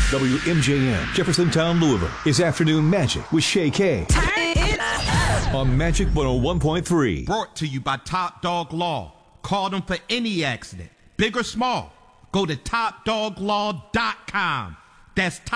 WMJM, Jeffersontown, Louisville, is Afternoon Magic with Shay K. On Magic 101.3. Brought to you by Top Dog Law. Call them for any accident, big or small. Go to topdoglaw.com. That's